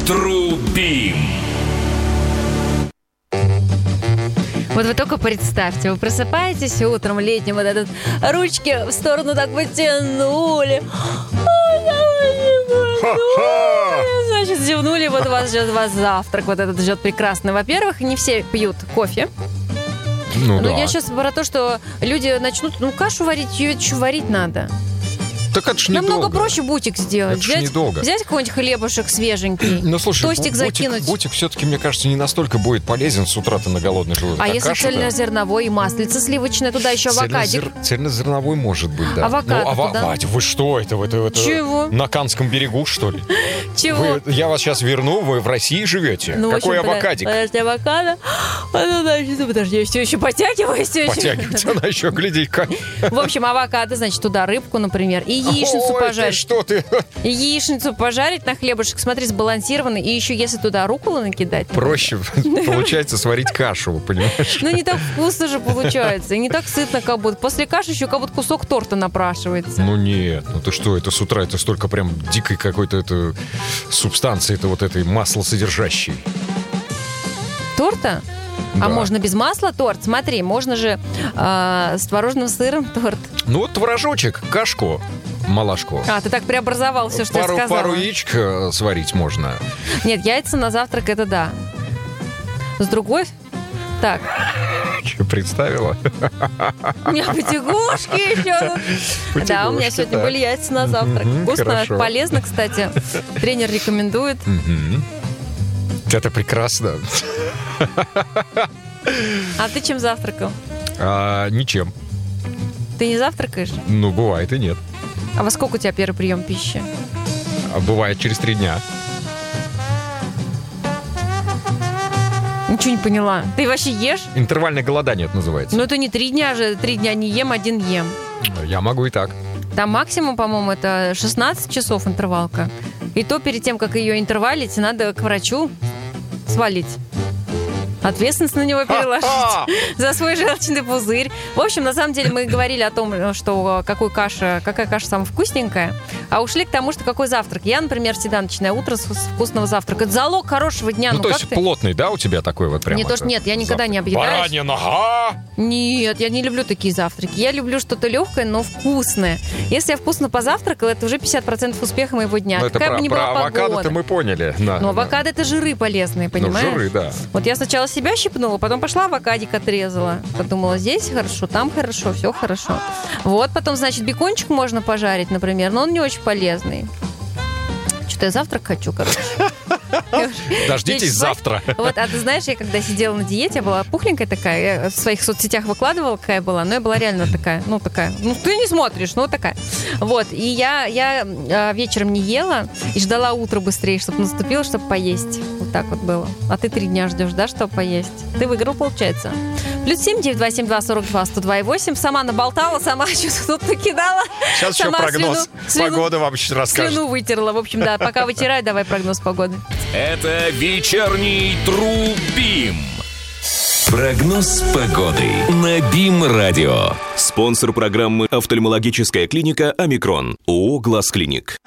Трубим. Вот вы только представьте, вы просыпаетесь утром летним, вот этот ручки в сторону так потянули. Значит, зевнули, вот вас ждет завтрак, вот этот ждет прекрасный. Во-первых, не все пьют кофе. Ну да. Но я сейчас про то, что люди начнут, кашу варить, ее еще варить надо. Так это ж недолго. Намного проще бутик сделать. Это ж недолго. Взять какой-нибудь хлебушек свеженький, Ну, слушай, тостик закинуть. Бутик все-таки, мне кажется, не настолько будет полезен с утра-то на голодный желудок. А если каша, цельнозерновой и маслица сливочное, туда еще авокадик. Цельнозерновой может быть, да. Авокадо туда. Вадь, вы что это? Чего? На Канском берегу, что ли? Чего? Я вас сейчас верну, вы в России живете. Ну, Какой в общем, авокадик? Подожди, авокадо. Подожди, я все еще подтягиваюсь. Подтягивается она еще, гляди. В общем, авокадо, значит, туда рыбку, например, и яичницу пожарить. Что ты? Яичницу пожарить на хлебушек, смотри, сбалансированный. И еще, если туда рукколу накидать. Проще, получается, сварить кашу, понимаешь? Ну, не так вкусно же получается. И не так сытно, как будто. После каши еще как будто кусок торта напрашивается. Ну нет, ну ты что, это с утра, это столько прям дикой какой-то это субстанции, это вот этой маслосодержащей. Торта? Да. А можно без масла торт? Смотри, можно же с творожным сыром торт. Ну вот творожочек, кашку, малашку. А, ты так преобразовал все, что я сказала. Пару яичек сварить можно. Нет, яйца на завтрак, это да. С другой... Так. Что, представила? У меня потягушки еще. Да, у меня сегодня были яйца на завтрак. Вкусно, хорошо. полезно, кстати. Тренер рекомендует. Это прекрасно. А ты чем завтракал? Ничем. Ты не завтракаешь? Ну, бывает и нет. А во сколько у тебя первый прием пищи? Бывает через 3 дня. Ничего не поняла. Ты вообще ешь? Интервальное голодание это называется. Ну, это не 3 дня же. 3 дня не ем, 1 ем. Я могу и так. Там максимум, по-моему, это 16 часов интервалка. И то перед тем, как ее интервалить, надо к врачу свалить. Ответственность на него переложить за свой желчный пузырь. В общем, на самом деле мы говорили о том, что какая каша самая вкусненькая, а ушли к тому, что какой завтрак. Я, например, всегда начинаю утро с вкусного завтрака. Это залог хорошего дня. Ну, то есть плотный, да, у тебя такой вот прям? Не то, что нет, я никогда не объедаюсь. Баранья нога! Нет, я не люблю такие завтраки. Я люблю что-то легкое, но вкусное. Если я вкусно позавтракала, это уже 50% успеха моего дня. Ну, это какая бы ни была про авокадо-то погода. мы поняли. Но авокадо это жиры полезные, понимаешь? Ну, жиры, да. Вот я сначала себя щипнула, потом пошла авокадик отрезала. Подумала, здесь хорошо, там хорошо, все хорошо. Вот, потом, значит, бекончик можно пожарить, например, но он не очень полезный. Что-то я завтрак хочу, короче. Дождитесь завтра. Вот, а ты знаешь, я когда сидела на диете, я была пухленькая такая, я в своих соцсетях выкладывала, какая была, но я была реально такая, ну ты не смотришь, ну такая. Вот, и я вечером не ела и ждала утра быстрее, чтобы наступило, чтобы поесть. Вот так вот было. А ты 3 дня ждешь, да, чтобы поесть? Ты выиграл, получается. +7 927 242 102,8. Сама наболтала, сама что-то тут накидала. Сейчас еще прогноз погоды вам сейчас расскажет. Слюну вытерла. В общем, да, пока вытирай, давай прогноз погоды. Это вечерний Трубим. Прогноз погоды на БИМ-радио. Спонсор программы «Офтальмологическая клиника Омикрон». ООО «Глаз Клиник».